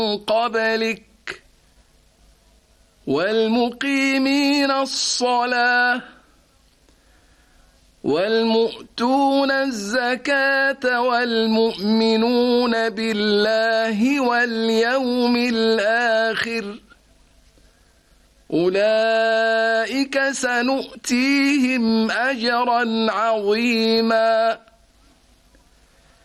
قبلك والمقيمين الصلاة والمؤتون الزكاة والمؤمنون بالله واليوم الآخر أولئك سنؤتيهم أجرا عظيما.